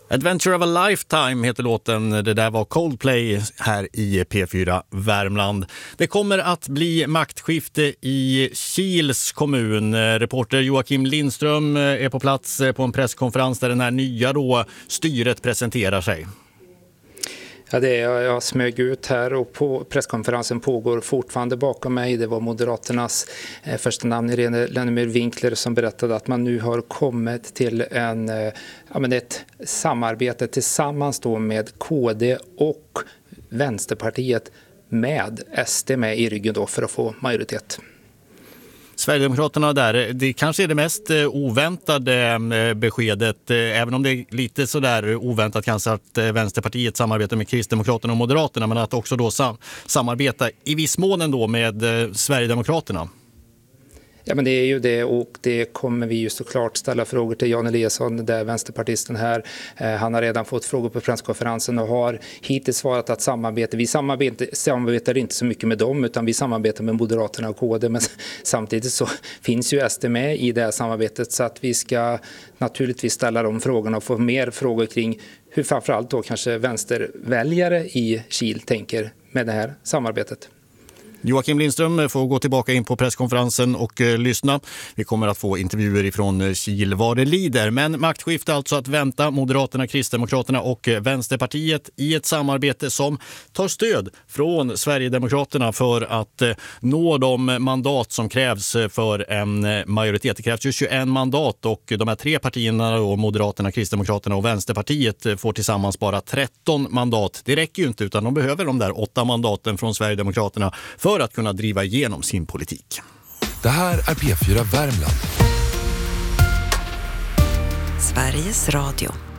Adventure of a Lifetime heter låten. Det där var Coldplay här i P4 Värmland. Det kommer att bli maktskifte i Kils kommun. Reporter Joakim Lindström är på plats på en presskonferens där den här nya styret presenterar sig. Ja, det är jag smög ut här och presskonferensen pågår fortfarande bakom mig. Det var Moderaternas första namn Irene Lennemyr Winkler som berättade att man nu har kommit till ett samarbete tillsammans då med KD och Vänsterpartiet med SD med i ryggen då för att få majoritet. Sverigedemokraterna där, det kanske är det mest oväntade beskedet, även om det är lite sådär oväntat kanske att Vänsterpartiet samarbetar med Kristdemokraterna och Moderaterna, men att också då samarbeta i viss mån ändå med Sverigedemokraterna. Ja, men det är ju det, och det kommer vi ju såklart ställa frågor till Jan Eliasson, där vänsterpartisten här. Han har redan fått frågor på presskonferensen och har hittills svarat att vi samarbetar inte så mycket med dem, utan vi samarbetar med Moderaterna och KD. Men samtidigt så finns ju SD med i det här samarbetet, så att vi ska naturligtvis ställa de frågorna och få mer frågor kring hur framförallt då kanske vänsterväljare i Kil tänker med det här samarbetet. Joakim Lindström får gå tillbaka in på presskonferensen och lyssna. Vi kommer att få intervjuer ifrån Kil vad det lider. Men maktskifte alltså att vänta. Moderaterna, Kristdemokraterna och Vänsterpartiet i ett samarbete som tar stöd från Sverigedemokraterna för att nå de mandat som krävs för en majoritet. Det krävs ju 21 mandat och de här tre partierna, Moderaterna, Kristdemokraterna och Vänsterpartiet, får tillsammans bara 13 mandat. Det räcker ju inte, utan de behöver de där 8 mandaten från Sverigedemokraterna för att kunna driva igenom sin politik. Det här är P4 Värmland. Sveriges Radio.